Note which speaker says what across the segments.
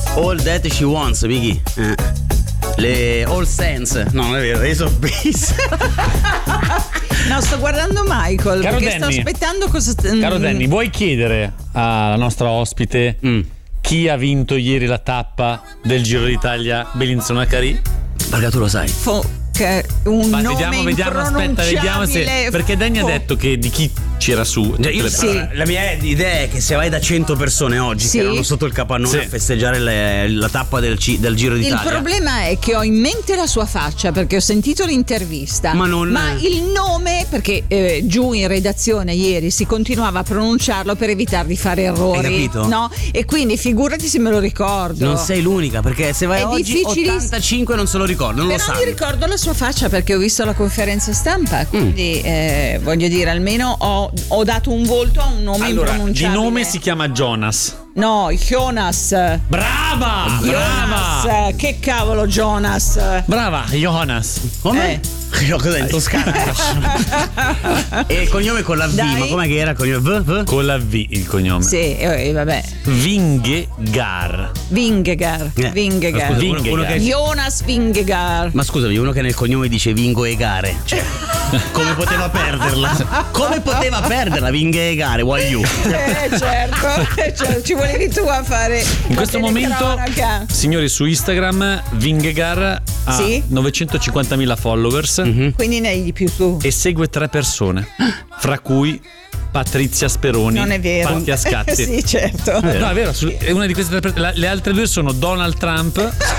Speaker 1: All That She Wants, Miki. Le All Sense. No, non è vero, Ace of Base.
Speaker 2: No, sto guardando Michael,
Speaker 3: Caro
Speaker 2: perché
Speaker 3: Danny,
Speaker 2: sto aspettando cosa.
Speaker 3: Caro Danny, vuoi chiedere alla nostra ospite chi ha vinto ieri la tappa del Giro d'Italia Bellinzona Carì?
Speaker 1: Perché tu lo sai.
Speaker 2: Un
Speaker 3: Ma
Speaker 2: nome
Speaker 3: vediamo, aspetta, vediamo se. Perché Danny ha detto che di chi c'era su.
Speaker 1: La mia idea è che se vai da 100 persone oggi che erano sotto il capannone a festeggiare la tappa del Giro d'Italia.
Speaker 2: Il problema è che ho in mente la sua faccia, perché ho sentito l'intervista, ma il nome, perché giù in redazione ieri si continuava a pronunciarlo per evitare di fare errori.
Speaker 1: Hai capito?
Speaker 2: No? E quindi figurati se me lo ricordo.
Speaker 1: Non sei l'unica, perché se vai oggi 85 non se lo ricordano, non
Speaker 2: però
Speaker 1: lo
Speaker 2: mi
Speaker 1: sanno.
Speaker 2: ricordo la sua faccia perché ho visto la conferenza stampa, quindi voglio dire, almeno ho dato un volto a un nome impronunciabile.
Speaker 3: Di nome si chiama Jonas.
Speaker 2: No, Jonas.
Speaker 3: Brava!
Speaker 2: Jonas. Che cavolo, Jonas.
Speaker 3: Brava, Jonas.
Speaker 1: Come? Cos'è in toscano? E il cognome con la V, ma com'è che era il cognome? V?
Speaker 3: Con la V il cognome.
Speaker 2: Sì, vabbè.
Speaker 3: Vingegaard.
Speaker 2: Vingegaard. Jonas Vingegaard.
Speaker 1: Ma scusami, uno che nel cognome dice Vingo e Gare. Cioè, come poteva perderla? Come poteva perderla Vingegaard, why you?
Speaker 2: Certo, ci volevi tu a fare.
Speaker 3: In questo momento, signori, su Instagram Vingegaard ha 950.000 followers.
Speaker 2: Quindi ne hai di più tu.
Speaker 3: E segue 3 persone, fra cui Patrizia Speroni.
Speaker 2: Non è vero.
Speaker 3: Patti a scatti.
Speaker 2: Sì, certo.
Speaker 3: No, è vero. È una di queste 3 le altre 2 sono Donald Trump.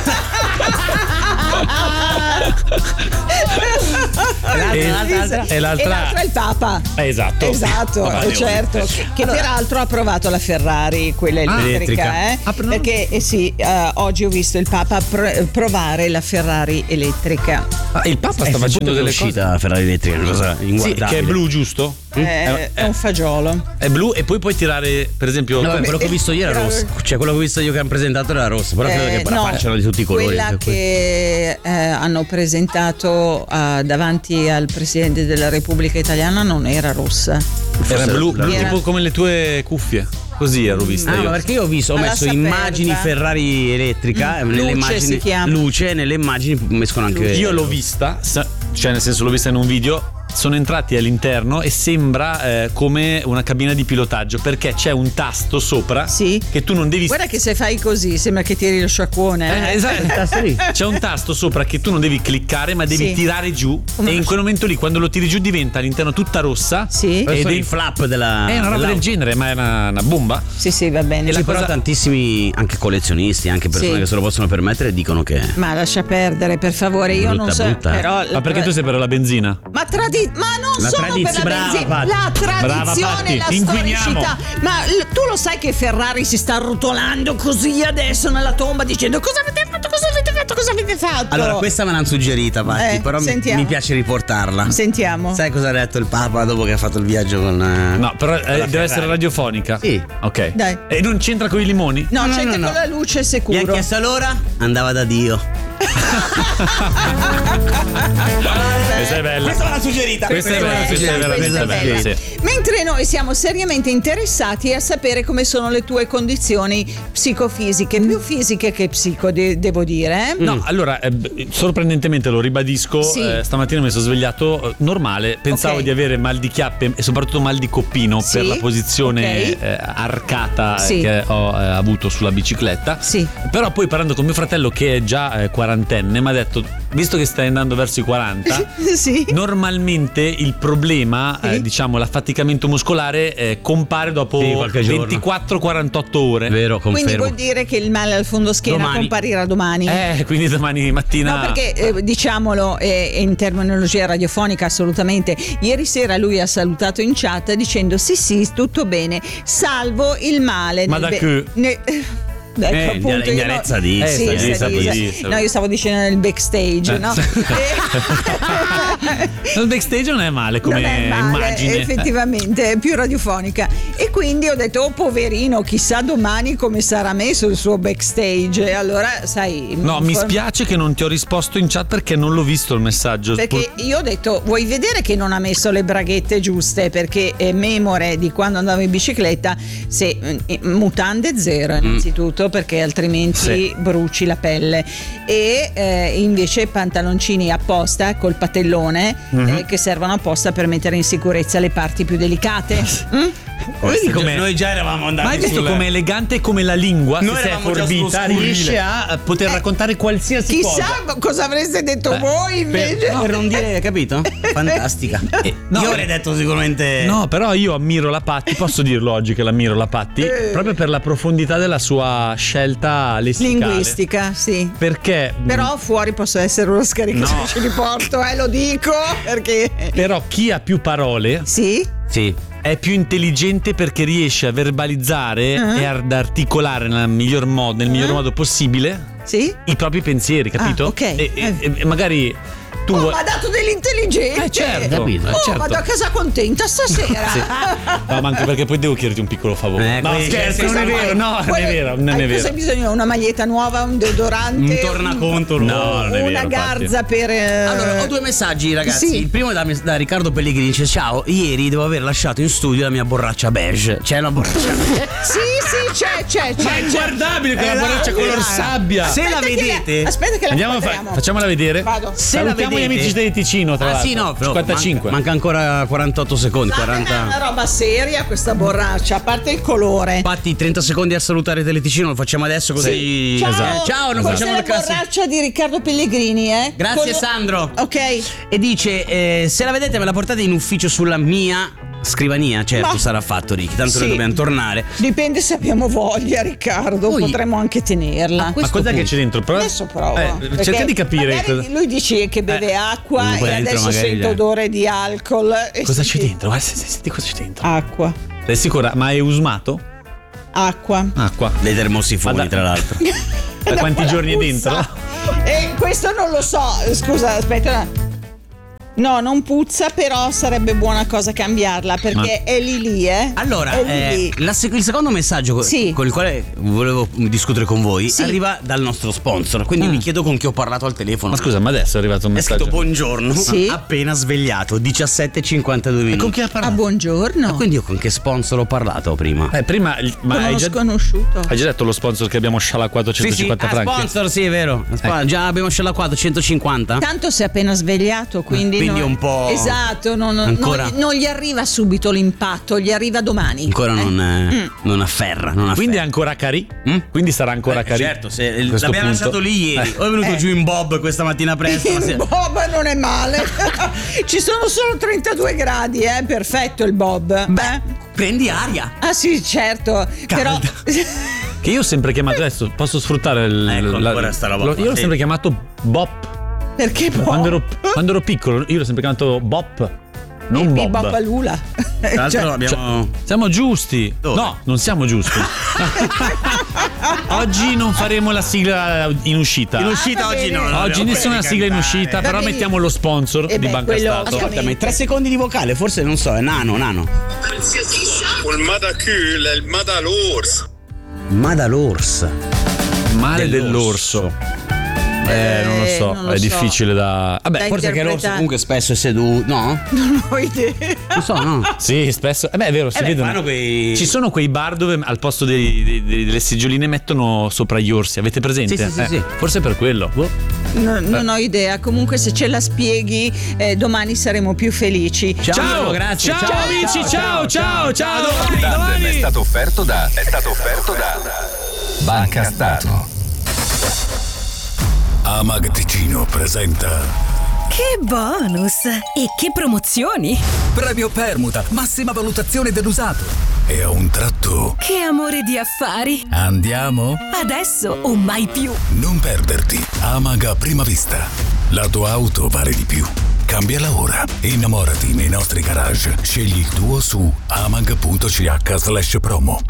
Speaker 2: E l'altra è il Papa.
Speaker 3: Esatto,
Speaker 2: certo. Che peraltro ha provato la Ferrari, quella elettrica. Perché oggi ho visto il Papa provare la Ferrari elettrica.
Speaker 3: Il Papa sta facendo delle cose.
Speaker 1: La Ferrari elettrica, una cosa inguardabile.
Speaker 3: Che è blu, giusto?
Speaker 2: È un fagiolo.
Speaker 3: È blu e poi puoi tirare, per esempio.
Speaker 1: No, quello che ho visto ieri era rosso. Cioè, quello che ho visto io che hanno presentato era rosso. Però credo che la facciano di tutti i colori.
Speaker 2: Quella che hanno presentato davanti al Presidente della Repubblica Italiana non era rossa.
Speaker 3: Era blu, tipo come le tue cuffie. Così ero vista io.
Speaker 1: Ma perché io ho messo immagini Ferrari elettrica, nelle immagini luce, nelle immagini mescono anche.
Speaker 3: Io l'ho vista, cioè nel senso l'ho vista in un video. Sono entrati all'interno e sembra come una cabina di pilotaggio, perché c'è un tasto sopra che tu non devi.
Speaker 2: Guarda che se fai così sembra che tiri lo sciacquone.
Speaker 3: Esatto. C'è un tasto sopra che tu non devi cliccare, ma devi tirare giù. E in quel momento lì, quando lo tiri giù, diventa all'interno tutta rossa.
Speaker 1: Ed è il flap della.
Speaker 3: È una roba del genere, ma è una bomba.
Speaker 2: Sì, va bene.
Speaker 1: Però tantissimi anche collezionisti, anche persone che se lo possono permettere, dicono che.
Speaker 2: Ma lascia perdere, per favore, io non so. Però
Speaker 3: ma perché tu sei per la benzina?
Speaker 2: Ma non sono per la benzina, la tradizione, la storicità. Ma tu lo sai che Ferrari si sta rotolando così adesso nella tomba dicendo cosa avete fatto?
Speaker 1: Allora, questa me l'hanno suggerita, Patti, però mi piace riportarla.
Speaker 2: Sentiamo.
Speaker 1: Sai cosa ha detto il Papa dopo che ha fatto il viaggio con.
Speaker 3: No, però deve essere radiofonica.
Speaker 1: Sì.
Speaker 3: Ok.
Speaker 2: Dai.
Speaker 3: E non c'entra con i limoni?
Speaker 2: No, c'entra con la luce, sicuro.
Speaker 1: Mi ha chiesto allora? Andava da Dio.
Speaker 3: Questa è bella.
Speaker 1: Questa me l'ha suggerita.
Speaker 3: Questa è veramente bella. Sì.
Speaker 2: Mentre noi siamo seriamente interessati a sapere come sono le tue condizioni psicofisiche, più fisiche che psico, devo dire.
Speaker 3: No, allora, sorprendentemente lo ribadisco, stamattina mi sono svegliato normale, pensavo di avere mal di chiappe e soprattutto mal di coppino per la posizione arcata che ho avuto sulla bicicletta. Però poi parlando con mio fratello, che è già quarantenne, mi ha detto, visto che stai andando verso i 40, normalmente il problema, diciamo l'affaticamento muscolare, compare dopo 24-48 ore.
Speaker 1: Vero, confermo.
Speaker 2: Quindi vuol dire che il male al fondo schiena comparirà domani.
Speaker 3: Quindi domani mattina.
Speaker 2: No, perché diciamolo in terminologia radiofonica, assolutamente. Ieri sera lui ha salutato in chat dicendo sì, tutto bene, salvo il male.
Speaker 3: Ma da che?
Speaker 2: Appunto,
Speaker 1: Ignarezza di
Speaker 2: no, io stavo dicendo nel backstage, no?
Speaker 3: Il backstage non è male come immagine,
Speaker 2: effettivamente è più radiofonica, e quindi ho detto poverino, chissà domani come sarà messo il suo backstage. Allora sai,
Speaker 3: mi spiace che non ti ho risposto in chat perché non l'ho visto il messaggio,
Speaker 2: perché io ho detto vuoi vedere che non ha messo le braghette giuste, perché memore di quando andavo in bicicletta, se mutande zero innanzitutto, sotto perché altrimenti bruci la pelle, e invece pantaloncini apposta col patellone che servono apposta per mettere in sicurezza le parti più delicate.
Speaker 1: Noi già eravamo andati.
Speaker 3: Ma hai visto com'è elegante, come la lingua
Speaker 1: noi
Speaker 3: se è forbita riesce a poter raccontare qualsiasi cosa.
Speaker 2: Chissà cosa avreste detto voi invece.
Speaker 1: Per non dire, capito? Fantastica. Io avrei detto sicuramente.
Speaker 3: No, però io ammiro la Patti, posso dirlo oggi che l'ammiro la Patti, proprio per la profondità della sua scelta lessicale.
Speaker 2: Linguistica, sì.
Speaker 3: Perché
Speaker 2: però fuori posso essere uno scaricatrice di porto, lo dico perché.
Speaker 3: Però chi ha più parole è più intelligente perché riesce a verbalizzare e ad articolare nel miglior modo possibile i propri pensieri, capito? E magari tu
Speaker 2: mi ha dato dell'intelligenza.
Speaker 3: Certo,
Speaker 1: capito.
Speaker 3: certo.
Speaker 2: Vado a casa contenta stasera.
Speaker 3: No, ma anche perché poi devo chiederti un piccolo favore. No, scherzo, non è vero, non è vero.
Speaker 2: Cosa bisogna? Una maglietta nuova, un deodorante,
Speaker 1: un tornaconto nuovo,
Speaker 2: una garza per.
Speaker 1: Allora, ho 2 messaggi, ragazzi. Il primo è da Riccardo Pellegrini, dice: ciao, ieri devo aver lasciato in studio la mia borraccia beige. C'è una borraccia beige?
Speaker 2: Sì, c'è.
Speaker 3: Ma è inguardabile quella borraccia color sabbia.
Speaker 1: Se la vedete,
Speaker 2: aspetta che la
Speaker 3: facciamela vedere.
Speaker 2: Vado.
Speaker 3: Se la vedete, gli amici del Ticino, tra l'altro.
Speaker 1: Sì, no,
Speaker 3: 55.
Speaker 1: Manca ancora 48 secondi. 40.
Speaker 2: È una roba seria questa borraccia, a parte il colore.
Speaker 1: Infatti 30 secondi a salutare Teleticino, lo facciamo adesso così. Ciao, non facciamo
Speaker 2: la borraccia di Riccardo Pellegrini,
Speaker 1: Grazie Sandro.
Speaker 2: Ok.
Speaker 1: E dice se la vedete me la portate in ufficio sulla mia scrivania, certo, sarà fatto, Ricky, tanto noi dobbiamo tornare.
Speaker 2: Dipende se abbiamo voglia, Riccardo. Potremmo anche tenerla.
Speaker 3: Ma cos'è che c'è dentro?
Speaker 2: Adesso prova.
Speaker 3: Cerca di capire.
Speaker 2: Lui dice che beve acqua e adesso sente odore di alcol.
Speaker 3: Cosa c'è dentro? Senti cosa c'è dentro.
Speaker 2: Acqua.
Speaker 3: Sei sicura? Ma è usmato?
Speaker 2: Acqua.
Speaker 1: Dei termosifoni, tra l'altro.
Speaker 3: Da quanti giorni è dentro?
Speaker 2: Questo non lo so. Scusa, aspetta. No, non puzza, però sarebbe buona cosa cambiarla perché è lì.
Speaker 1: Allora, il secondo messaggio con il quale volevo discutere con voi arriva dal nostro sponsor. Quindi mi chiedo con chi ho parlato al telefono.
Speaker 3: Ma scusa, ma adesso è arrivato un messaggio.
Speaker 1: È scritto buongiorno, appena svegliato, 17:52 minuti.
Speaker 3: E con chi ha parlato?
Speaker 2: Buongiorno.
Speaker 1: Quindi io con che sponsor ho parlato prima?
Speaker 3: Prima, ma hai già
Speaker 2: sconosciuto.
Speaker 3: Hai già detto lo sponsor che abbiamo scialacquato 150 franchi?
Speaker 1: Sponsor, sì, è vero. Già abbiamo scialacquato 150.
Speaker 2: Tanto si è appena svegliato, quindi
Speaker 1: un po'.
Speaker 2: Esatto, non gli arriva subito l'impatto, gli arriva domani.
Speaker 1: Ancora non afferra.
Speaker 3: Quindi è ancora cari? Quindi sarà ancora cari?
Speaker 1: Certo, se l'abbiamo lasciato lì ieri. O è venuto giù in Bob questa mattina presto.
Speaker 2: Bob non è male. Ci sono solo 32 gradi, perfetto il Bob.
Speaker 1: Prendi aria.
Speaker 2: Ah sì, certo. Però
Speaker 3: che io ho sempre chiamato, adesso posso sfruttare
Speaker 1: sta roba.
Speaker 3: Io l'ho sempre chiamato Bop.
Speaker 2: Perché Bob?
Speaker 3: Quando ero piccolo io l'ho sempre chiamato Bop. Non Bob.
Speaker 2: Bopalula.
Speaker 1: Tra l'altro
Speaker 3: siamo giusti.
Speaker 1: Dove?
Speaker 3: No, non siamo giusti. Oggi non faremo la sigla in uscita.
Speaker 1: Oggi no.
Speaker 3: Oggi nessuna sigla in uscita, però mettiamo lo sponsor di Banca Stato.
Speaker 1: Ascoltami, 3 secondi di vocale, forse non so, è nano.
Speaker 4: Il Madacul è il Madalors.
Speaker 1: Madalors.
Speaker 3: Male dell'orso. Non lo so, è difficile da.
Speaker 1: Vabbè, forse che l'orso comunque spesso è seduto, no?
Speaker 2: Non ho idea.
Speaker 1: Non so, no?
Speaker 3: Sì, spesso. È vero, si vedono. Ci sono quei bar dove al posto delle seggioline mettono sopra gli orsi. Avete presente?
Speaker 1: Sì.
Speaker 3: Forse per quello.
Speaker 2: Non ho idea. Comunque, se ce la spieghi, domani saremo più felici.
Speaker 1: Ciao, grazie.
Speaker 3: Ciao amici, ciao.
Speaker 5: Domani. È stato offerto da Banca Stato.
Speaker 6: Amag Ticino presenta.
Speaker 7: Che bonus! E che promozioni!
Speaker 6: Premio permuta, massima valutazione dell'usato. E a un tratto.
Speaker 7: Che amore di affari!
Speaker 6: Andiamo?
Speaker 7: Adesso o mai più!
Speaker 6: Non perderti Amag a prima vista. La tua auto vale di più. Cambiala ora e innamorati nei nostri garage. Scegli il tuo su amag.ch/promo.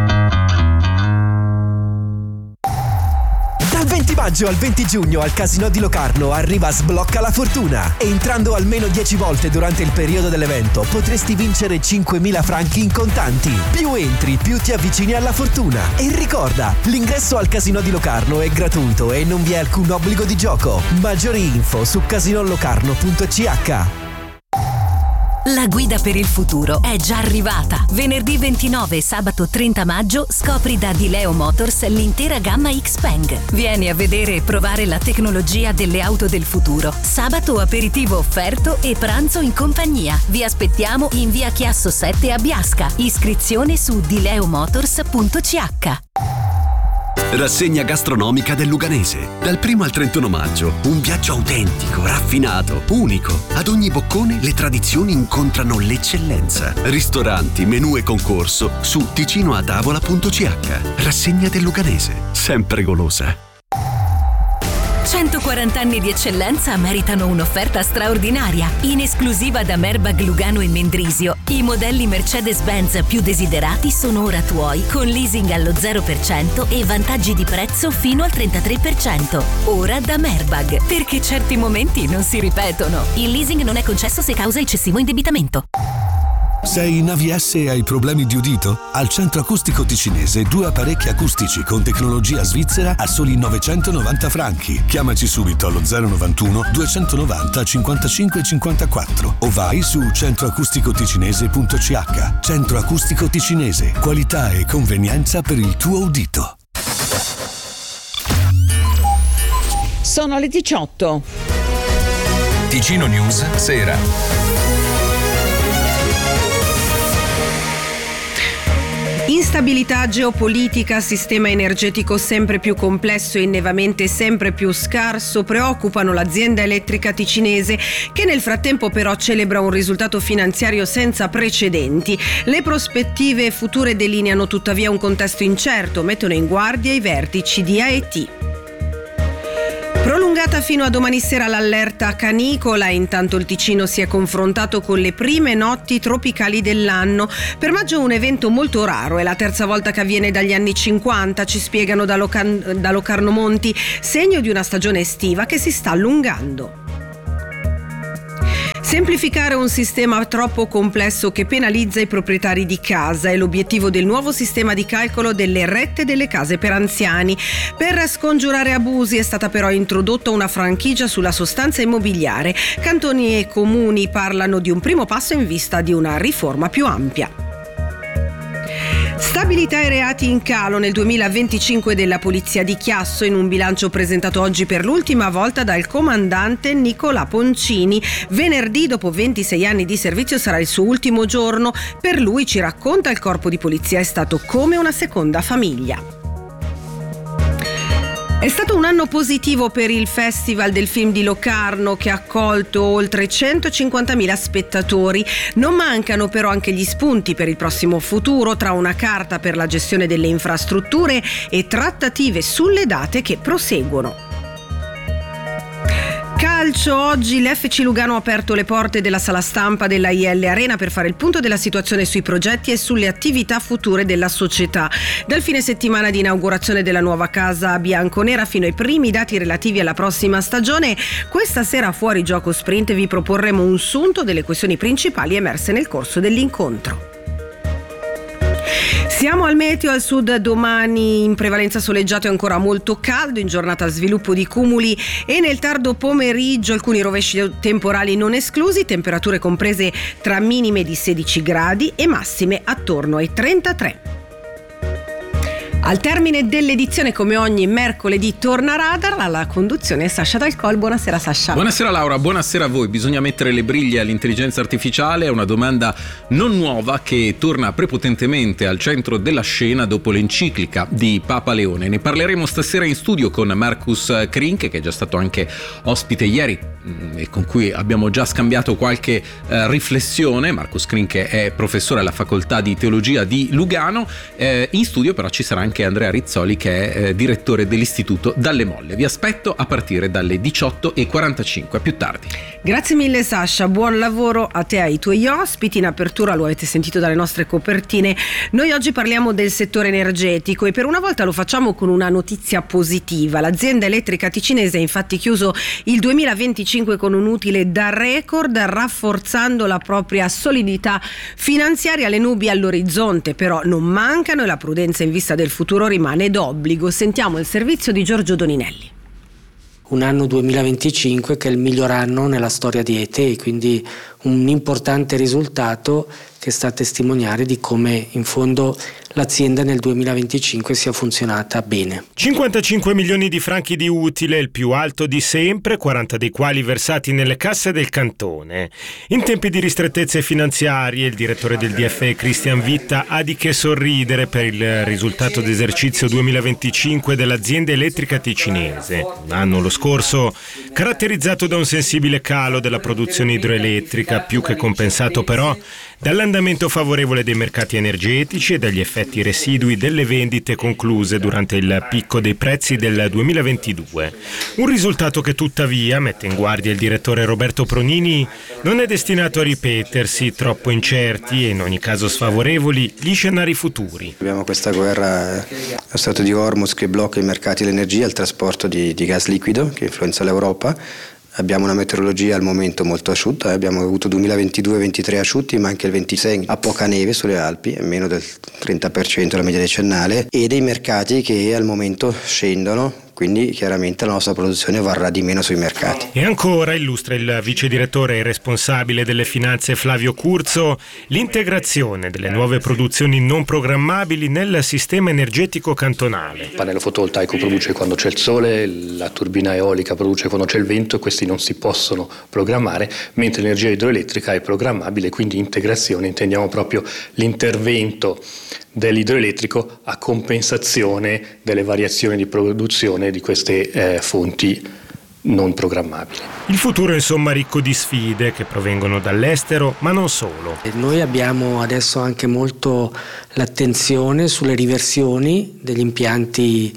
Speaker 8: Dal 20 maggio al 20 giugno al Casinò di Locarno arriva Sblocca la Fortuna. Entrando almeno 10 volte durante il periodo dell'evento potresti vincere 5.000 franchi in contanti. Più entri, più ti avvicini alla fortuna. E ricorda, l'ingresso al Casinò di Locarno è gratuito e non vi è alcun obbligo di gioco. Maggiori info su casinolocarno.ch.
Speaker 7: La guida per il futuro è già arrivata. Venerdì 29 e sabato 30 maggio scopri da Di-Leo Motors l'intera gamma Xpeng. Vieni a vedere e provare la tecnologia delle auto del futuro. Sabato aperitivo offerto e pranzo in compagnia. Vi aspettiamo in via Chiasso 7 a Biasca. Iscrizione su dileomotors.ch.
Speaker 9: Rassegna gastronomica del Luganese. Dal 1 al 31 maggio, un viaggio autentico, raffinato, unico. Ad ogni boccone le tradizioni incontrano l'eccellenza. Ristoranti, menù e concorso su ticinoatavola.ch. Rassegna del Luganese, sempre golosa.
Speaker 7: 140 anni di eccellenza meritano un'offerta straordinaria. In esclusiva da Merbag Lugano e Mendrisio, i modelli Mercedes-Benz più desiderati sono ora tuoi, con leasing allo 0% e vantaggi di prezzo fino al 33%. Ora da Merbag, perché certi momenti non si ripetono. Il leasing non è concesso se causa eccessivo indebitamento.
Speaker 6: Sei in AVS e hai problemi di udito? Al Centro Acustico Ticinese 2 apparecchi acustici con tecnologia svizzera a soli 990 franchi. Chiamaci subito allo 091 290 55 54 o vai su centroacusticoticinese.ch. Centro Acustico Ticinese, qualità e convenienza per il tuo udito.
Speaker 2: Sono le 18.
Speaker 5: Ticino News Sera.
Speaker 10: Instabilità geopolitica, sistema energetico sempre più complesso e innevamente sempre più scarso preoccupano l'azienda elettrica ticinese, che nel frattempo però celebra un risultato finanziario senza precedenti. Le prospettive future delineano tuttavia un contesto incerto, mettono in guardia i vertici di AET. Prolungata fino a domani sera l'allerta canicola, intanto il Ticino si è confrontato con le prime notti tropicali dell'anno. Per maggio un evento molto raro, è la terza volta che avviene dagli anni 50, ci spiegano da Locarno Monti, segno di una stagione estiva che si sta allungando. Semplificare un sistema troppo complesso che penalizza i proprietari di casa è l'obiettivo del nuovo sistema di calcolo delle rette delle case per anziani. Per scongiurare abusi è stata però introdotta una franchigia sulla sostanza immobiliare. Cantoni e comuni parlano di un primo passo in vista di una riforma più ampia. Stabilità e reati in calo nel 2025 della Polizia di Chiasso, in un bilancio presentato oggi per l'ultima volta dal comandante Nicolà Poncini. Venerdì, dopo 26 anni di servizio, sarà il suo ultimo giorno. Per lui, ci racconta, il corpo di polizia è stato come una seconda famiglia. È stato un anno positivo per il Festival del Film di Locarno, che ha accolto oltre 150.000 spettatori. Non mancano però anche gli spunti per il prossimo futuro, tra una carta per la gestione delle infrastrutture e trattative sulle date che proseguono. Calcio, oggi l'FC Lugano ha aperto le porte della sala stampa della IL Arena per fare il punto della situazione sui progetti e sulle attività future della società. Dal fine settimana di inaugurazione della nuova casa bianconera fino ai primi dati relativi alla prossima stagione, questa sera a Fuori Gioco Sprint vi proporremo un sunto delle questioni principali emerse nel corso dell'incontro. Siamo al meteo. Al sud domani in prevalenza soleggiato e ancora molto caldo, in giornata sviluppo di cumuli e nel tardo pomeriggio alcuni rovesci temporali non esclusi, temperature comprese tra minime di 16 gradi e massime attorno ai 33. Al termine dell'edizione, come ogni mercoledì, torna Radar. Alla conduzione Sasha Dalcol. Buonasera Sasha.
Speaker 11: Buonasera Laura, buonasera a voi. Bisogna mettere le briglie all'intelligenza artificiale? È una domanda non nuova che torna prepotentemente al centro della scena dopo l'enciclica di Papa Leone. Ne parleremo stasera in studio con Marcus Krink, che è già stato anche ospite ieri e con cui abbiamo già scambiato qualche riflessione. Marcus Krink è professore alla facoltà di teologia di Lugano. In studio però ci sarà anche Andrea Rizzoli, che è direttore dell'istituto Dalle Molle. Vi aspetto a partire dalle 18:45. Più tardi.
Speaker 10: Grazie mille Sasha, buon lavoro a te e ai tuoi ospiti. In apertura lo avete sentito dalle nostre copertine, noi oggi parliamo del settore energetico e per una volta lo facciamo con una notizia positiva. L'azienda elettrica ticinese ha infatti chiuso il 2025 con un utile da record, rafforzando la propria solidità finanziaria. Le nubi all'orizzonte però non mancano e la prudenza in vista del futuro rimane d'obbligo. Sentiamo il servizio di Giorgio Doninelli.
Speaker 12: un anno 2025 che è il miglior anno nella storia di ET, quindi un importante risultato che sta a testimoniare di come in fondo l'azienda nel 2025 sia funzionata bene.
Speaker 13: 55 milioni di franchi di utile, il più alto di sempre, 40 dei quali versati nelle casse del cantone. In tempi di ristrettezze finanziarie, il direttore del DFE Christian Vitta ha di che sorridere per il risultato d'esercizio 2025 dell'azienda elettrica ticinese. Un anno, lo scorso, caratterizzato da un sensibile calo della produzione idroelettrica, più che compensato però dall'andamento favorevole dei mercati energetici e dagli effetti residui delle vendite concluse durante il picco dei prezzi del 2022. Un risultato che tuttavia, mette in guardia il direttore Roberto Pronini, non è destinato a ripetersi, troppo incerti e in ogni caso sfavorevoli gli scenari futuri.
Speaker 14: Abbiamo questa guerra allo Strato di Hormuz che blocca i mercati dell'energia, il trasporto di gas liquido che influenza l'Europa. Abbiamo una meteorologia al momento molto asciutta, abbiamo avuto 2022-23 asciutti, ma anche il 26 a poca neve sulle Alpi, meno del 30% la media decennale, e dei mercati che al momento scendono, quindi chiaramente la nostra produzione varrà di meno sui mercati.
Speaker 13: E ancora, illustra il vice direttore e responsabile delle finanze Flavio Curzo, l'integrazione delle nuove produzioni non programmabili nel sistema energetico cantonale.
Speaker 15: Il pannello fotovoltaico produce quando c'è il sole, la turbina eolica produce quando c'è il vento, e questi non si possono programmare, mentre l'energia idroelettrica è programmabile, quindi integrazione, intendiamo proprio l'intervento dell'idroelettrico a compensazione delle variazioni di produzione di queste fonti non programmabili.
Speaker 13: Il futuro insomma ricco di sfide che provengono dall'estero, ma non solo.
Speaker 12: Noi abbiamo adesso anche molto l'attenzione sulle riversioni degli impianti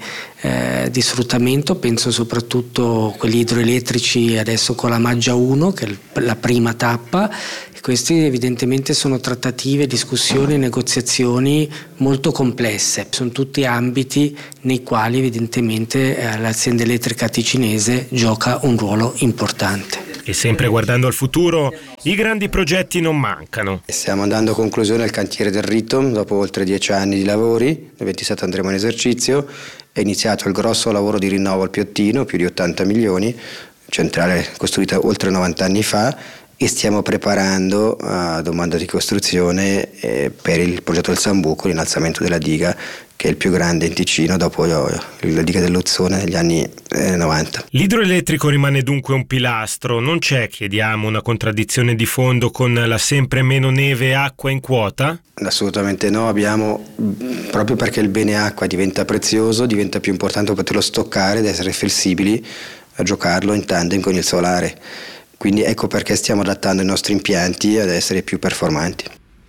Speaker 12: di sfruttamento, penso soprattutto quelli idroelettrici adesso con la Maggia 1 che è la prima tappa. Questi evidentemente sono trattative, discussioni, negoziazioni molto complesse. Sono tutti ambiti nei quali evidentemente l'azienda elettrica ticinese gioca un ruolo importante.
Speaker 13: E sempre guardando al futuro, i grandi progetti non mancano.
Speaker 14: Stiamo andando a conclusione il cantiere del Ritom, dopo oltre 10 anni di lavori, nel 27 andremo in esercizio, è iniziato il grosso lavoro di rinnovo al Piottino, più di 80 milioni, centrale costruita oltre 90 anni fa, e stiamo preparando a domanda di costruzione per il progetto del Sambuco, l'innalzamento della diga, che è il più grande in Ticino dopo la diga dell'Ozzone negli anni 90.
Speaker 13: L'idroelettrico rimane dunque un pilastro, non c'è, chiediamo, una contraddizione di fondo con la sempre meno neve e acqua in quota?
Speaker 14: Assolutamente no, abbiamo, proprio perché il bene acqua diventa prezioso, diventa più importante poterlo stoccare ed essere flessibili a giocarlo in tandem con il solare. Quindi ecco perché stiamo adattando i nostri impianti ad essere più performanti.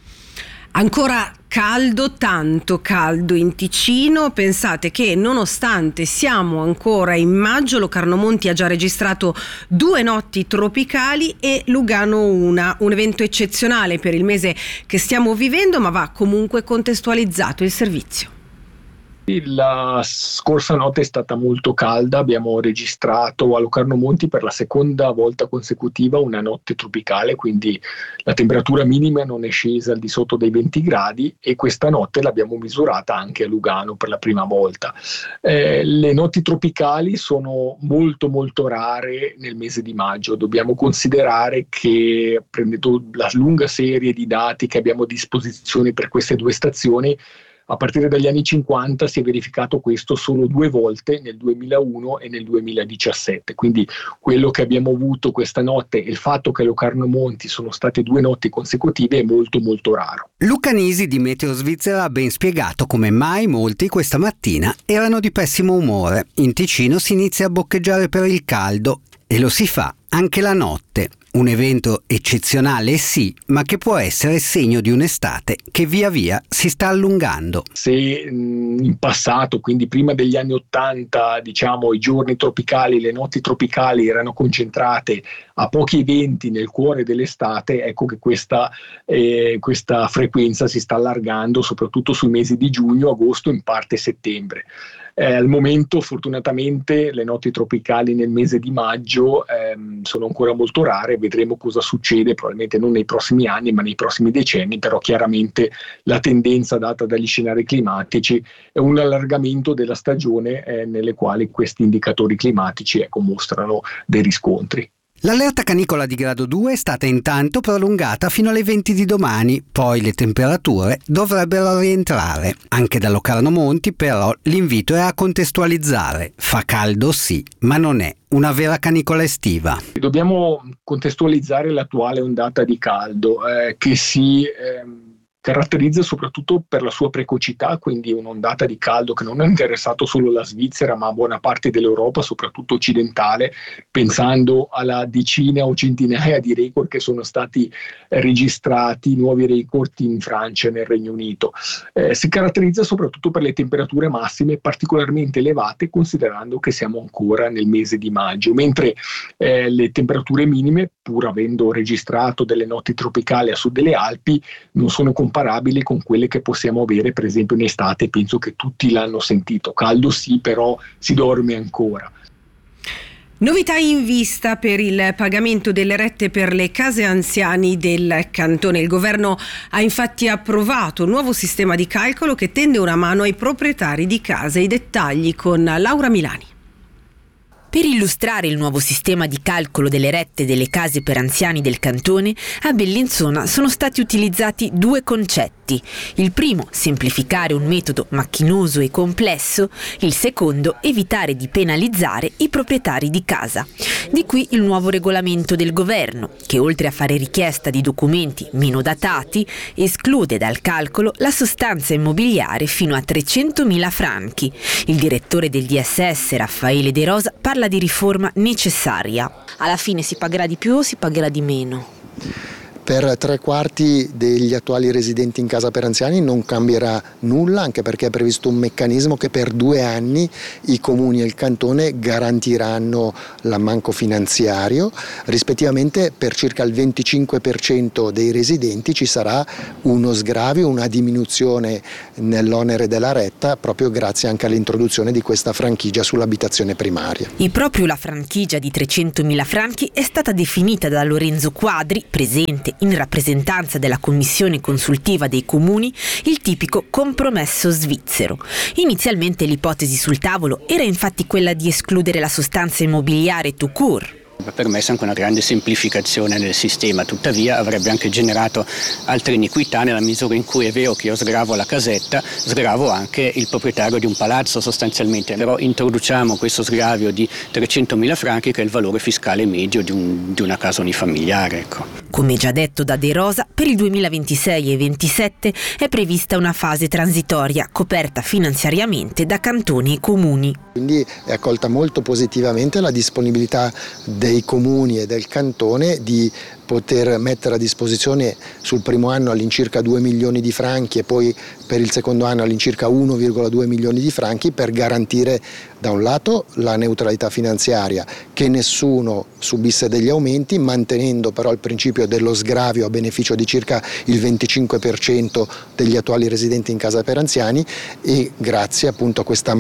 Speaker 10: Ancora caldo, tanto caldo in Ticino. Pensate che nonostante siamo ancora in maggio, Locarno Monti ha già registrato 2 notti tropicali e Lugano un evento eccezionale per il mese che stiamo vivendo, ma va comunque contestualizzato il servizio.
Speaker 16: La scorsa notte è stata molto calda, abbiamo registrato a Locarno Monti per la seconda volta consecutiva una notte tropicale, quindi la temperatura minima non è scesa al di sotto dei 20 gradi e questa notte l'abbiamo misurata anche a Lugano per la prima volta. Le notti tropicali sono molto molto rare nel mese di maggio, dobbiamo considerare che, prendendo la lunga serie di dati che abbiamo a disposizione per queste 2 stazioni, a partire dagli anni 50 si è verificato questo solo 2 volte, nel 2001 e nel 2017. Quindi quello che abbiamo avuto questa notte e il fatto che a Locarno Monti sono state 2 notti consecutive è molto molto raro.
Speaker 17: Luca Nisi di Meteo Svizzera ha ben spiegato come mai molti questa mattina erano di pessimo umore. In Ticino si inizia a boccheggiare per il caldo e lo si fa anche la notte. Un evento eccezionale sì, ma che può essere segno di un'estate che via via si sta allungando.
Speaker 16: Se in passato, quindi prima degli anni 80, diciamo, i giorni tropicali, le notti tropicali erano concentrate a pochi eventi nel cuore dell'estate, ecco che questa frequenza si sta allargando soprattutto sui mesi di giugno, agosto e in parte settembre. Al momento fortunatamente le notti tropicali nel mese di maggio sono ancora molto rare, vedremo cosa succede, probabilmente non nei prossimi anni ma nei prossimi decenni, però chiaramente la tendenza data dagli scenari climatici è un allargamento della stagione nelle quali questi indicatori climatici mostrano dei riscontri.
Speaker 17: L'allerta canicola di grado 2 è stata intanto prolungata fino alle 20 di domani, poi le temperature dovrebbero rientrare. Anche da Locarno Monti però l'invito è a contestualizzare. Fa caldo sì, ma non è una vera canicola estiva.
Speaker 16: Dobbiamo contestualizzare l'attuale ondata di caldo che si caratterizza soprattutto per la sua precocità, quindi un'ondata di caldo che non ha interessato solo la Svizzera ma buona parte dell'Europa, soprattutto occidentale, pensando alla decina o centinaia di record che sono stati registrati, nuovi record in Francia e nel Regno Unito. Si caratterizza soprattutto per le temperature massime particolarmente elevate, considerando che siamo ancora nel mese di maggio, mentre le temperature minime, pur avendo registrato delle notti tropicali a sud delle Alpi, non sono comparabili con quelle che possiamo avere per esempio in estate. Penso che tutti l'hanno sentito, caldo sì, però si dorme ancora.
Speaker 10: Novità in vista per il pagamento delle rette per le case anziani del cantone. Il governo ha infatti approvato un nuovo sistema di calcolo che tende una mano ai proprietari di case. I dettagli con Laura Milani.
Speaker 18: Per illustrare il nuovo sistema di calcolo delle rette delle case per anziani del cantone, a Bellinzona sono stati utilizzati due concetti. Il primo, semplificare un metodo macchinoso e complesso; il secondo, evitare di penalizzare i proprietari di casa. Di qui il nuovo regolamento del governo, che oltre a fare richiesta di documenti meno datati, esclude dal calcolo la sostanza immobiliare fino a 300.000 franchi. Il direttore del DSS, Raffaele De Rosa, parla di riforma necessaria.
Speaker 19: Alla fine si pagherà di più o si pagherà di meno?
Speaker 20: Per 3/4 degli attuali residenti in casa per anziani non cambierà nulla, anche perché è previsto un meccanismo che per 2 anni i comuni e il cantone garantiranno l'ammanco finanziario. Rispettivamente per circa il 25% dei residenti ci sarà uno sgravio, una diminuzione nell'onere della retta, proprio grazie anche all'introduzione di questa franchigia sull'abitazione primaria.
Speaker 18: E proprio la franchigia di 300.000 franchi è stata definita da Lorenzo Quadri, presente in rappresentanza della commissione consultiva dei comuni, il tipico compromesso svizzero. Inizialmente l'ipotesi sul tavolo era infatti quella di escludere la sostanza immobiliare tout court.
Speaker 21: Ha permesso anche una grande semplificazione del sistema, tuttavia avrebbe anche generato altre iniquità nella misura in cui è vero che io sgravo la casetta, sgravo anche il proprietario di un palazzo sostanzialmente, però introduciamo questo sgravio di 300.000 franchi che è il valore fiscale medio di una casa unifamiliare.
Speaker 18: Come già detto da De Rosa, per il 2026 e 2027 è prevista una fase transitoria coperta finanziariamente da cantoni e comuni.
Speaker 20: Quindi è accolta molto positivamente la disponibilità dei comuni e del cantone di poter mettere a disposizione sul primo anno all'incirca 2 milioni di franchi e poi per il secondo anno all'incirca 1,2 milioni di franchi per garantire da un lato la neutralità finanziaria, che nessuno subisse degli aumenti, mantenendo però il principio dello sgravio a beneficio di circa il 25% degli attuali residenti in casa per anziani e grazie appunto a questa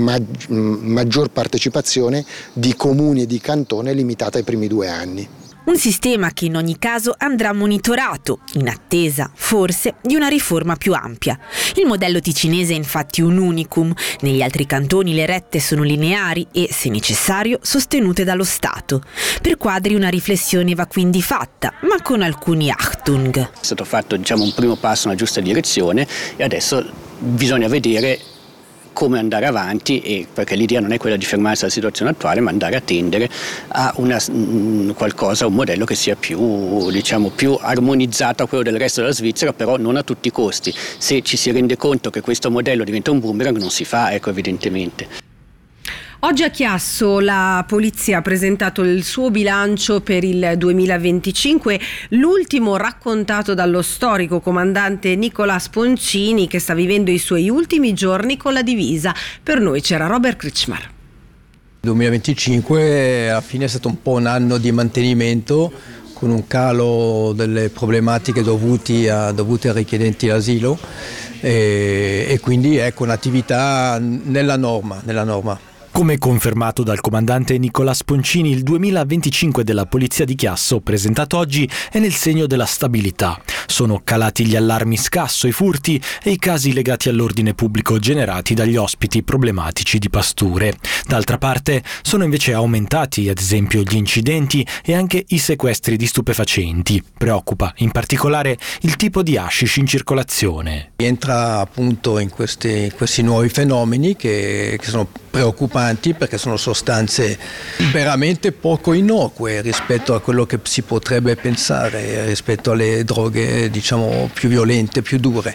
Speaker 20: maggior partecipazione di comuni e di cantone limitata ai primi 2 anni.
Speaker 18: Un sistema che in ogni caso andrà monitorato, in attesa, forse, di una riforma più ampia. Il modello ticinese è infatti un unicum. Negli altri cantoni le rette sono lineari e, se necessario, sostenute dallo Stato. Per Quadri una riflessione va quindi fatta, ma con alcuni Achtung.
Speaker 21: È stato fatto un primo passo nella giusta direzione e adesso bisogna vedere come andare avanti, perché l'idea non è quella di fermarsi alla situazione attuale, ma andare a tendere a un modello che sia più armonizzato a quello del resto della Svizzera, però non a tutti i costi. Se ci si rende conto che questo modello diventa un boomerang, non si fa, evidentemente.
Speaker 10: Oggi a Chiasso la polizia ha presentato il suo bilancio per il 2025, l'ultimo raccontato dallo storico comandante Nicola Sponcini, che sta vivendo i suoi ultimi giorni con la divisa. Per noi c'era Robert Kretschmar.
Speaker 22: Il 2025 alla fine è stato un po' un anno di mantenimento, con un calo delle problematiche dovute ai richiedenti asilo. e quindi ecco un'attività nella norma.
Speaker 1: Come confermato dal comandante Nicola Sponcini, il 2025 della Polizia di Chiasso, presentato oggi, è nel segno della stabilità. Sono calati gli allarmi scasso, i furti e i casi legati all'ordine pubblico generati dagli ospiti problematici di pasture. D'altra parte, sono invece aumentati, ad esempio, gli incidenti e anche i sequestri di stupefacenti. Preoccupa in particolare il tipo di hashish in circolazione.
Speaker 22: Entra appunto in questi nuovi fenomeni che sono preoccupanti, perché sono sostanze veramente poco innocue rispetto a quello che si potrebbe pensare, rispetto alle droghe diciamo più violente, più dure,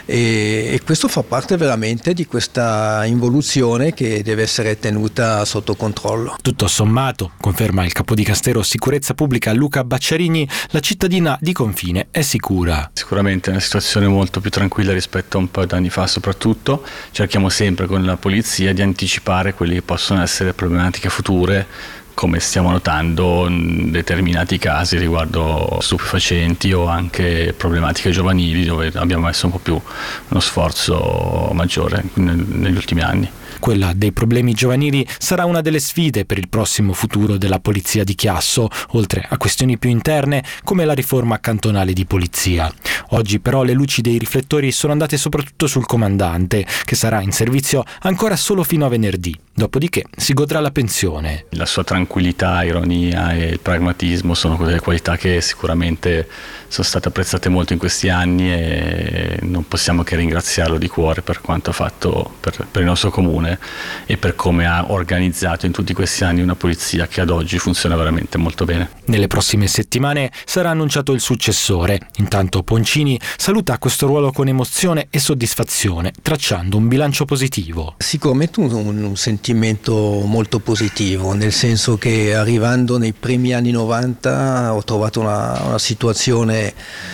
Speaker 22: e questo fa parte veramente di questa involuzione che deve essere tenuta sotto controllo.
Speaker 1: Tutto sommato, conferma il capodicastero sicurezza pubblica Luca Bacciarini, la cittadina di confine è sicura.
Speaker 4: Sicuramente è una situazione molto più tranquilla rispetto a un paio d'anni fa, soprattutto cerchiamo sempre con la polizia di anticipare quelli che possono essere problematiche future, come stiamo notando in determinati casi riguardo stupefacenti o anche problematiche giovanili, dove abbiamo messo un po' più uno sforzo maggiore negli ultimi anni.
Speaker 1: Quella dei problemi giovanili sarà una delle sfide per il prossimo futuro della Polizia di Chiasso, oltre a questioni più interne come la riforma cantonale di polizia. Oggi però le luci dei riflettori sono andate soprattutto sul comandante, che sarà in servizio ancora solo fino a venerdì, dopodiché si godrà la pensione.
Speaker 4: La sua tranquillità, ironia e il pragmatismo sono delle qualità che sicuramente sono state apprezzate molto in questi anni e non possiamo che ringraziarlo di cuore per quanto ha fatto per il nostro comune e per come ha organizzato in tutti questi anni una polizia che ad oggi funziona veramente molto bene.
Speaker 1: Nelle prossime settimane sarà annunciato il successore. Intanto Poncini saluta questo ruolo con emozione e soddisfazione, tracciando un bilancio positivo.
Speaker 22: Sicuramente un sentimento molto positivo, nel senso che arrivando nei primi anni 90 ho trovato una situazione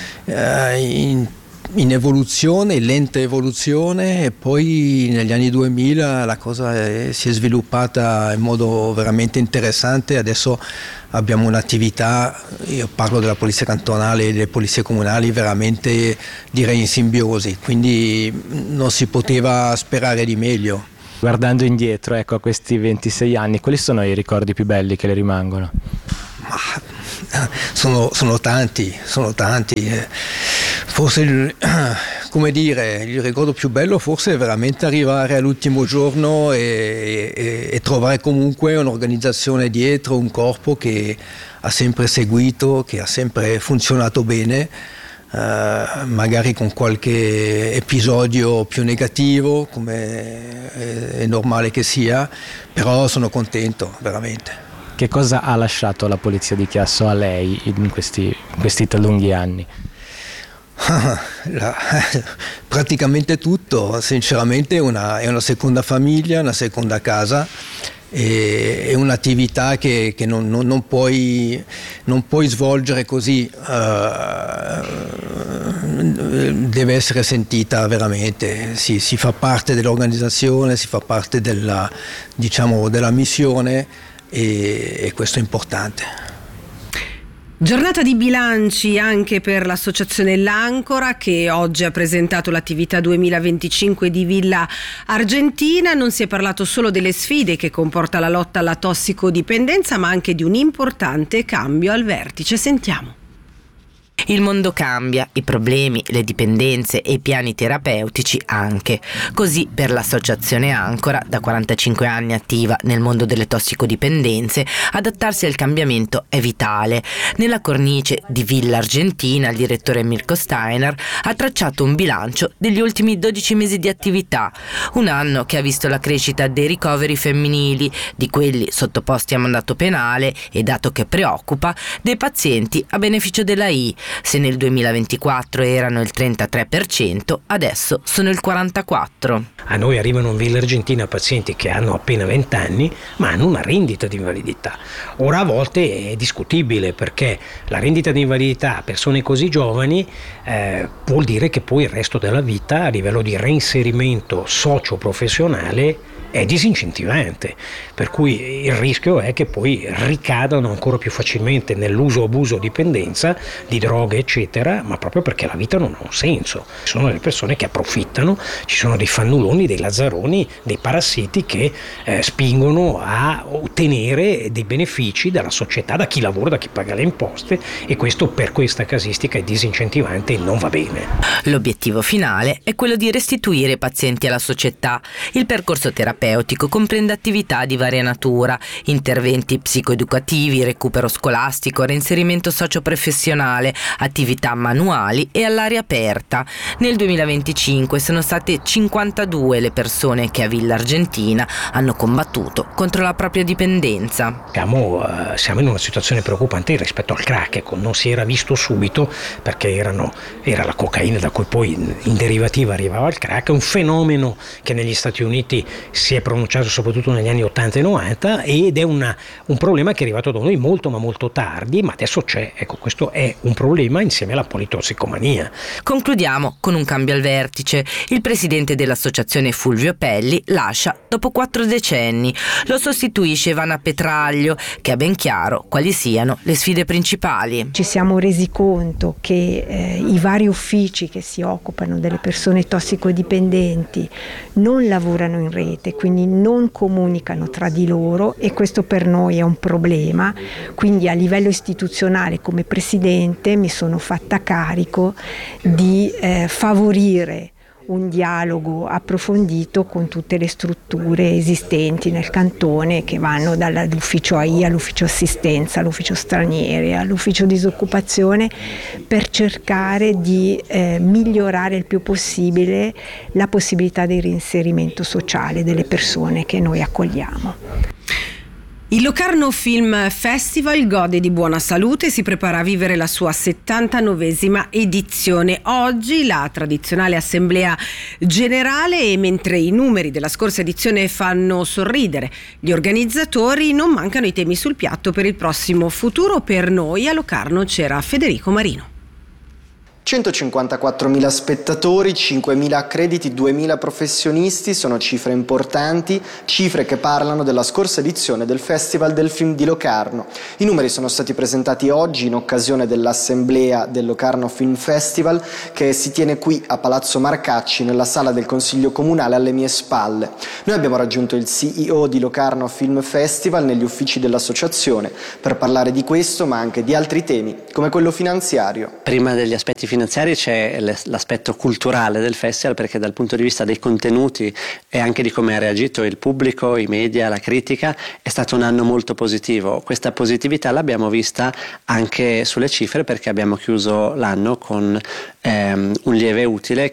Speaker 22: in evoluzione, lenta evoluzione, e poi negli anni 2000 la cosa si è sviluppata in modo veramente interessante. Adesso abbiamo un'attività, io parlo della polizia cantonale e delle polizie comunali, veramente direi in simbiosi, quindi non si poteva sperare di meglio.
Speaker 23: Guardando indietro, ecco, a questi 26 anni, quali sono i ricordi più belli che le rimangono?
Speaker 22: Sono tanti. Forse, come dire, il ricordo più bello forse è veramente arrivare all'ultimo giorno e trovare comunque un'organizzazione dietro, un corpo che ha sempre seguito, che ha sempre funzionato bene, magari con qualche episodio più negativo, come è normale che sia, però sono contento, veramente.
Speaker 23: Che cosa ha lasciato la Polizia di Chiasso a lei in questi lunghi anni?
Speaker 22: Praticamente tutto, sinceramente è una seconda famiglia, una seconda casa, è un'attività che non puoi svolgere così, deve essere sentita veramente, si fa parte dell'organizzazione, si fa parte della missione, e questo è importante.
Speaker 10: Giornata di bilanci anche per l'associazione L'Ancora, che oggi ha presentato l'attività 2025 di Villa Argentina. Non si è parlato solo delle sfide che comporta la lotta alla tossicodipendenza, ma anche di un importante cambio al vertice. Sentiamo.
Speaker 18: Il mondo cambia, i problemi, le dipendenze e i piani terapeutici anche. Così per l'associazione Ancora, da 45 anni attiva nel mondo delle tossicodipendenze, adattarsi al cambiamento è vitale. Nella cornice di Villa Argentina, il direttore Mirko Steiner ha tracciato un bilancio degli ultimi 12 mesi di attività. Un anno che ha visto la crescita dei ricoveri femminili, di quelli sottoposti a mandato penale e, dato che preoccupa, dei pazienti a beneficio della I. Se nel 2024 erano il 33%, adesso sono il 44%.
Speaker 24: A noi arrivano in Villa Argentina pazienti che hanno appena 20 anni, ma hanno una rendita di invalidità. Ora a volte è discutibile, perché la rendita di invalidità a persone così giovani vuol dire che poi il resto della vita, a livello di reinserimento socio-professionale, è disincentivante, per cui il rischio è che poi ricadano ancora più facilmente nell'uso, abuso, dipendenza di droghe eccetera, ma proprio perché la vita non ha un senso. Ci sono delle persone che approfittano, ci sono dei fannuloni, dei lazzaroni, dei parassiti che spingono a ottenere dei benefici dalla società, da chi lavora, da chi paga le imposte, e questo per questa casistica è disincentivante e non va bene.
Speaker 3: L'obiettivo finale è quello di restituire i pazienti alla società. Il percorso terapeutico comprende attività di varia natura, interventi psicoeducativi, recupero scolastico, reinserimento socioprofessionale, attività manuali e all'aria aperta. Nel 2025 sono state 52 le persone che a Villa Argentina hanno combattuto contro la propria dipendenza.
Speaker 24: Siamo in una situazione preoccupante rispetto al crack, non si era visto subito perché era la cocaina da cui poi in derivativa arrivava il crack, un fenomeno che negli Stati Uniti si è pronunciato soprattutto negli anni 80 e 90 ed è un problema che è arrivato da noi molto ma molto tardi, ma adesso c'è. Ecco, questo è un problema insieme alla politossicomania.
Speaker 3: Concludiamo con un cambio al vertice. Il presidente dell'associazione Fulvio Pelli lascia dopo 4 decenni. Lo sostituisce Ivana Petraglio, che ha ben chiaro quali siano le sfide principali.
Speaker 7: Ci siamo resi conto che i vari uffici che si occupano delle persone tossicodipendenti non lavorano in rete, quindi non comunicano tra di loro, e questo per noi è un problema. Quindi a livello istituzionale, come presidente, mi sono fatta carico di favorire un dialogo approfondito con tutte le strutture esistenti nel cantone, che vanno dall'ufficio AI all'ufficio assistenza, all'ufficio stranieri, all'ufficio disoccupazione, per cercare di migliorare il più possibile la possibilità di reinserimento sociale delle persone che noi accogliamo.
Speaker 10: Il Locarno Film Festival gode di buona salute e si prepara a vivere la sua 79esima edizione. Oggi la tradizionale assemblea generale, e mentre i numeri della scorsa edizione fanno sorridere gli organizzatori, non mancano i temi sul piatto per il prossimo futuro. Per noi a Locarno c'era Federico Marino.
Speaker 8: 154.000 spettatori, 5.000 accrediti, 2.000 professionisti, sono cifre importanti, cifre che parlano della scorsa edizione del Festival del Film di Locarno. I numeri sono stati presentati oggi in occasione dell'assemblea del Locarno Film Festival, che si tiene qui a Palazzo Marcacci, nella sala del Consiglio Comunale alle mie spalle. Noi abbiamo raggiunto il CEO di Locarno Film Festival negli uffici dell'associazione per parlare di questo, ma anche di altri temi, come quello finanziario.
Speaker 21: Prima degli aspetti finanziari c'è l'aspetto culturale del festival, perché dal punto di vista dei contenuti e anche di come ha reagito il pubblico, i media, la critica, è stato un anno molto positivo. Questa positività l'abbiamo vista anche sulle cifre, perché abbiamo chiuso l'anno con un lieve utile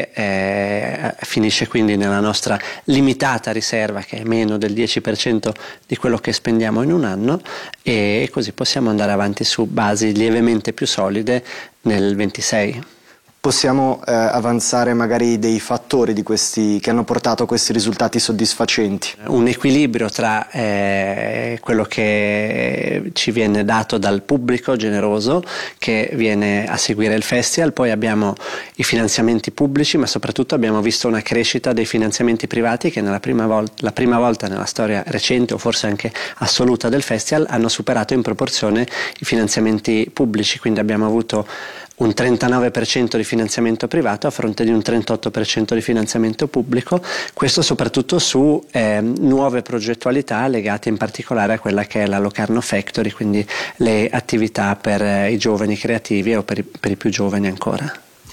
Speaker 21: che finisce quindi nella nostra limitata riserva, che è meno del 10% di quello che spendiamo in un anno, e così possiamo andare avanti su basi lievemente più solide nel 26.
Speaker 8: Possiamo avanzare magari dei fattori di questi che hanno portato a questi risultati soddisfacenti?
Speaker 21: Un equilibrio tra quello che ci viene dato dal pubblico generoso che viene a seguire il festival, poi abbiamo i finanziamenti pubblici, ma soprattutto abbiamo visto una crescita dei finanziamenti privati che la prima volta nella storia recente, o forse anche assoluta, del festival hanno superato in proporzione i finanziamenti pubblici, quindi abbiamo avuto un 39% di finanziamento privato a fronte di un 38% di finanziamento pubblico, questo soprattutto su nuove progettualità legate in particolare a quella che è la Locarno Factory, quindi le attività per i giovani creativi o per i più giovani ancora.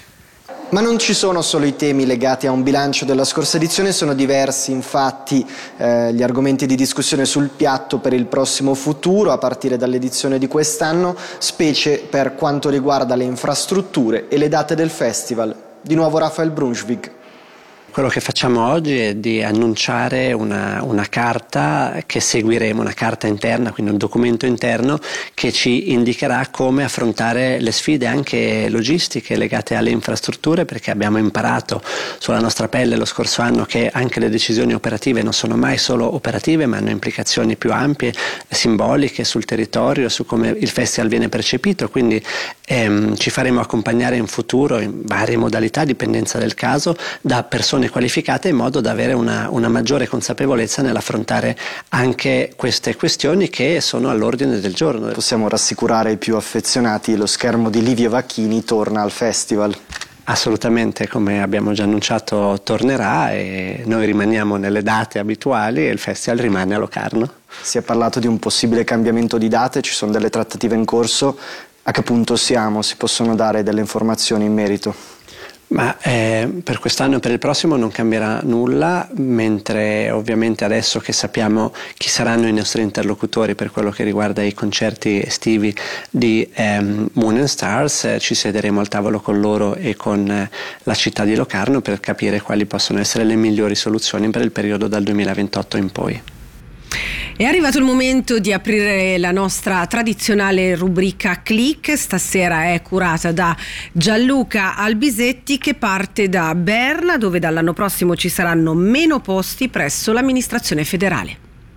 Speaker 8: Ma non ci sono solo i temi legati a un bilancio della scorsa edizione, sono diversi infatti gli argomenti di discussione sul piatto per il prossimo futuro, a partire dall'edizione di quest'anno, specie per quanto riguarda le infrastrutture e le date del festival. Di nuovo Raphael Brunschwig.
Speaker 21: Quello che facciamo oggi è di annunciare una carta che seguiremo, una carta interna, quindi un documento interno che ci indicherà come affrontare le sfide anche logistiche legate alle infrastrutture, perché abbiamo imparato sulla nostra pelle lo scorso anno che anche le decisioni operative non sono mai solo operative, ma hanno implicazioni più ampie, simboliche sul territorio, su come il festival viene percepito, quindi ci faremo accompagnare in futuro in varie modalità, a dipendenza del caso, da persone
Speaker 2: persone qualificate in modo da avere una maggiore consapevolezza nell'affrontare anche queste questioni che sono all'ordine del giorno.
Speaker 8: Possiamo rassicurare i più affezionati, lo schermo di Livio Vacchini torna al festival.
Speaker 2: Assolutamente, come abbiamo già annunciato, tornerà e noi rimaniamo nelle date abituali e il festival rimane a Locarno.
Speaker 8: Si è parlato di un possibile cambiamento di date, ci sono delle trattative in corso. A che punto siamo? Si possono dare delle informazioni in merito?
Speaker 2: Ma per quest'anno e per il prossimo non cambierà nulla, mentre ovviamente adesso che sappiamo chi saranno i nostri interlocutori per quello che riguarda i concerti estivi di Moon and Stars, ci siederemo al tavolo con loro e con la città di Locarno per capire quali possono essere le migliori soluzioni per il periodo dal 2028 in poi.
Speaker 10: È arrivato il momento di aprire la nostra tradizionale rubrica Click. Stasera è curata da Gianluca Albisetti, che parte da Berna, dove dall'anno prossimo ci saranno meno posti presso l'amministrazione federale.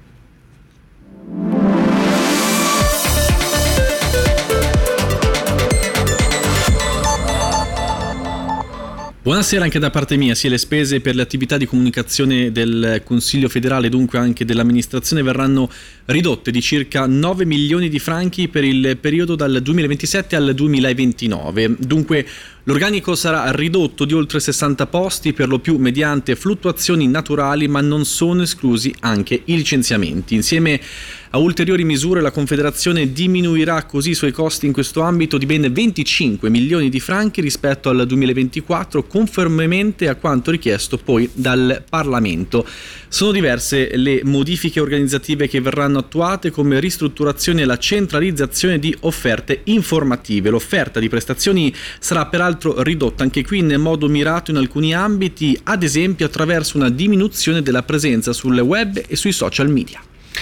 Speaker 5: Buonasera anche da parte mia. Sì, le spese per le attività di comunicazione del Consiglio federale, dunque anche dell'amministrazione, verranno ridotte di circa 9 milioni di franchi per il periodo dal 2027 al 2029. Dunque l'organico sarà ridotto di oltre 60 posti, per lo più mediante fluttuazioni naturali, ma non sono esclusi anche i licenziamenti. Insieme a ulteriori misure la Confederazione diminuirà così i suoi costi in questo ambito di ben 25 milioni di franchi rispetto al 2024, conformemente a quanto richiesto poi dal Parlamento. Sono diverse le modifiche organizzative che verranno attuate, come ristrutturazione e la centralizzazione di offerte informative. L'offerta di prestazioni sarà peraltro ridotta anche qui in modo mirato in alcuni ambiti, ad esempio attraverso una diminuzione della presenza sul web e sui social media.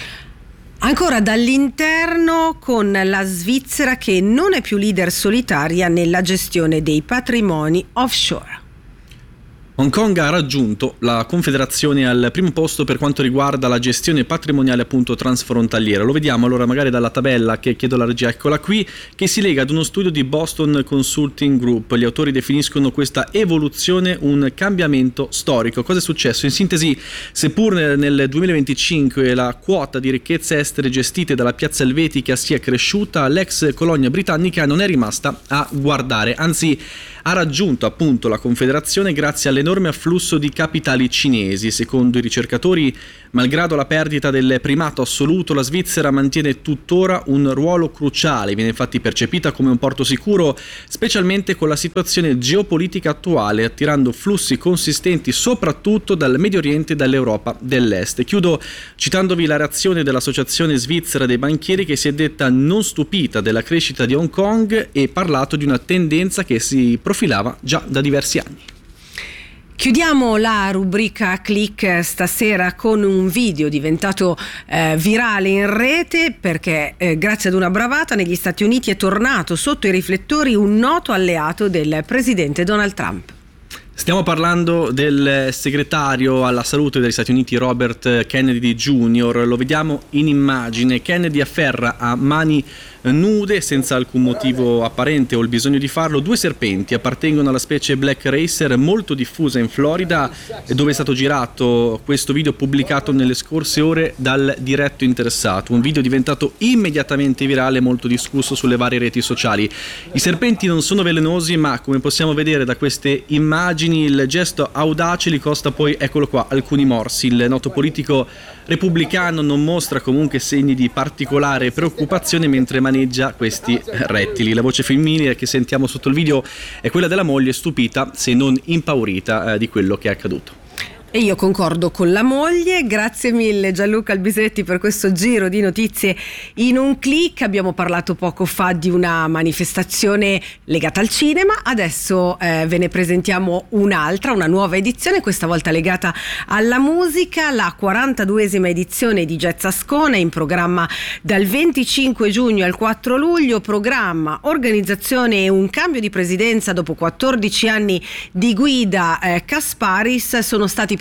Speaker 10: Ancora dall'interno, con la Svizzera che non è più leader solitaria nella gestione dei patrimoni offshore.
Speaker 5: Hong Kong ha raggiunto la Confederazione al primo posto per quanto riguarda la gestione patrimoniale appunto transfrontaliera. Lo vediamo allora magari dalla tabella che chiedo alla regia, eccola qui, che si lega ad uno studio di Boston Consulting Group. Gli autori definiscono questa evoluzione un cambiamento storico. Cosa è successo? In sintesi, seppur nel 2025 la quota di ricchezze estere gestite dalla piazza elvetica sia cresciuta, l'ex colonia britannica non è rimasta a guardare, anzi ha raggiunto appunto la Confederazione grazie all'enorme afflusso di capitali cinesi. Secondo i ricercatori, malgrado la perdita del primato assoluto, la Svizzera mantiene tuttora un ruolo cruciale. Viene infatti percepita come un porto sicuro, specialmente con la situazione geopolitica attuale, attirando flussi consistenti soprattutto dal Medio Oriente e dall'Europa dell'Est. Chiudo citandovi la reazione dell'Associazione Svizzera dei Banchieri, che si è detta non stupita della crescita di Hong Kong e parlato di una tendenza che si profilava già da diversi anni.
Speaker 10: Chiudiamo la rubrica Click stasera con un video diventato virale in rete perché grazie ad una bravata negli Stati Uniti è tornato sotto i riflettori un noto alleato del presidente Donald Trump.
Speaker 5: Stiamo parlando del segretario alla salute degli Stati Uniti Robert Kennedy Jr. Lo vediamo in immagine. Kennedy afferra a mani nude, senza alcun motivo apparente o il bisogno di farlo, due serpenti. Appartengono alla specie Black Racer, molto diffusa in Florida, dove è stato girato questo video pubblicato nelle scorse ore dal diretto interessato. Un video diventato immediatamente virale e molto discusso sulle varie reti sociali. I serpenti non sono velenosi, ma come possiamo vedere da queste immagini il gesto audace li costa poi, eccolo qua, alcuni morsi. Il noto politico repubblicano non mostra comunque segni di particolare preoccupazione mentre maneggia questi rettili. La voce femminile che sentiamo sotto il video è quella della moglie, stupita se non impaurita di quello che è accaduto.
Speaker 10: E io concordo con la moglie. Grazie mille Gianluca Albisetti per questo giro di notizie in un click. Abbiamo parlato poco fa di una manifestazione legata al cinema, adesso ve ne presentiamo un'altra, una nuova edizione, questa volta legata alla musica, la 42esima edizione di Jazz Ascona, in programma dal 25 giugno al 4 luglio, programma, organizzazione e un cambio di presidenza dopo 14 anni di guida Kasparis. Sono stati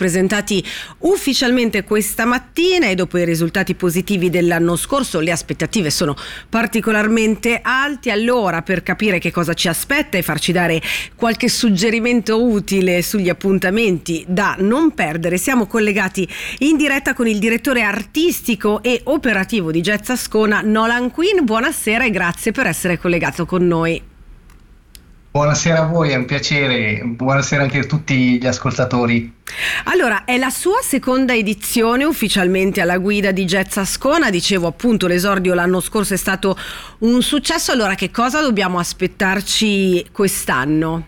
Speaker 10: presentati ufficialmente questa mattina e dopo i risultati positivi dell'anno scorso le aspettative sono particolarmente alte. Allora, per capire che cosa ci aspetta e farci dare qualche suggerimento utile sugli appuntamenti da non perdere, siamo collegati in diretta con il direttore artistico e operativo di Jazz Ascona, Nolan Quinn. Buonasera e grazie per essere collegato con noi.
Speaker 6: Buonasera a voi, è un piacere, buonasera anche a tutti gli ascoltatori.
Speaker 10: Allora, è la sua seconda edizione ufficialmente alla guida di Jazz Ascona, dicevo appunto l'esordio l'anno scorso è stato un successo, allora che cosa dobbiamo aspettarci quest'anno?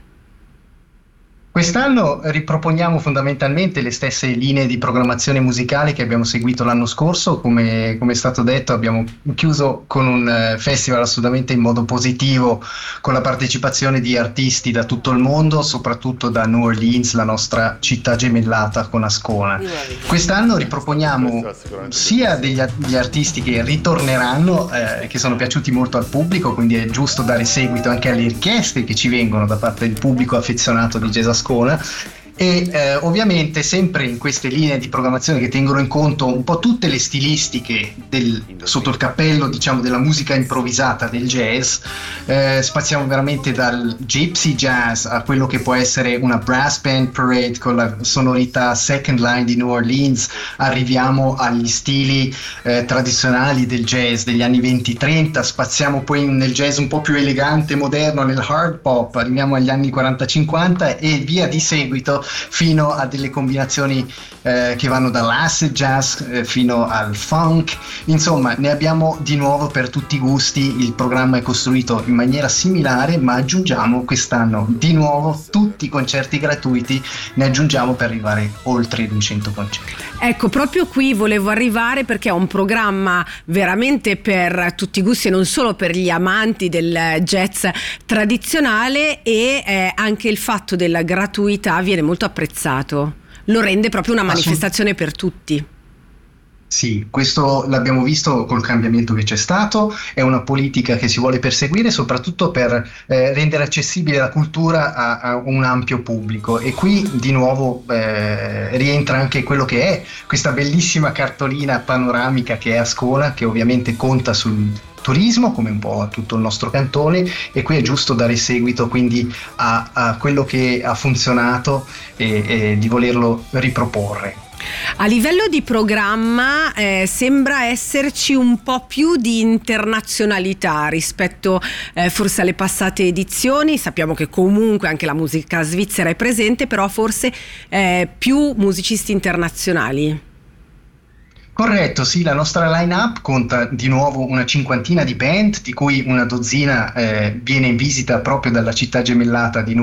Speaker 6: Quest'anno riproponiamo fondamentalmente le stesse linee di programmazione musicale che abbiamo seguito l'anno scorso. Come è stato detto, abbiamo chiuso con un festival assolutamente in modo positivo, con la partecipazione di artisti da tutto il mondo, soprattutto da New Orleans, la nostra città gemellata con Ascona. Quest'anno riproponiamo sia degli artisti che ritorneranno, che sono piaciuti molto al pubblico, quindi è giusto dare seguito anche alle richieste che ci vengono da parte del pubblico affezionato di Jazz Ascona. E ovviamente sempre in queste linee di programmazione che tengono in conto un po' tutte le stilistiche sotto il cappello, diciamo, della musica improvvisata del jazz. Spaziamo veramente dal gypsy jazz a quello che può essere una brass band parade con la sonorità second line di New Orleans, arriviamo agli stili tradizionali del jazz degli anni 20-30, spaziamo poi nel jazz un po' più elegante, moderno, nel hard pop, arriviamo agli anni 40-50 e via di seguito fino a delle combinazioni che vanno dall'acid jazz fino al funk. Insomma, ne abbiamo di nuovo per tutti i gusti. Il programma è costruito in maniera similare, ma aggiungiamo quest'anno di nuovo tutti i concerti gratuiti, ne aggiungiamo per arrivare oltre i 200 concerti.
Speaker 10: Ecco, proprio qui volevo arrivare, perché è un programma veramente per tutti i gusti e non solo per gli amanti del jazz tradizionale, e anche il fatto della gratuità viene molto apprezzato, lo rende proprio una manifestazione per tutti.
Speaker 6: Sì, questo l'abbiamo visto col cambiamento che c'è stato, è una politica che si vuole perseguire soprattutto per rendere accessibile la cultura a un ampio pubblico, e qui di nuovo rientra anche quello che è questa bellissima cartolina panoramica che è Ascona, che ovviamente conta sul turismo come un po' a tutto il nostro cantone, e qui è giusto dare seguito quindi a quello che ha funzionato e di volerlo riproporre.
Speaker 10: A livello di programma sembra esserci un po' più di internazionalità rispetto forse alle passate edizioni. Sappiamo che comunque anche la musica svizzera è presente, però forse più musicisti internazionali.
Speaker 6: Corretto, sì, la nostra line-up conta di nuovo una cinquantina di band, di cui una dozzina viene in visita proprio dalla città gemellata di New